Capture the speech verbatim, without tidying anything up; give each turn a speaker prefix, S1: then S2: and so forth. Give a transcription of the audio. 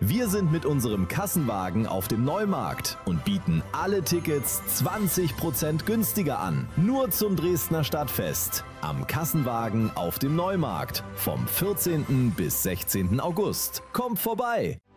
S1: Wir sind mit unserem Kassenwagen auf dem Neumarkt und bieten alle Tickets zwanzig Prozent günstiger an. Nur zum Dresdner Stadtfest. Am Kassenwagen auf dem Neumarkt vom vierzehnten bis sechzehnten August. Kommt vorbei!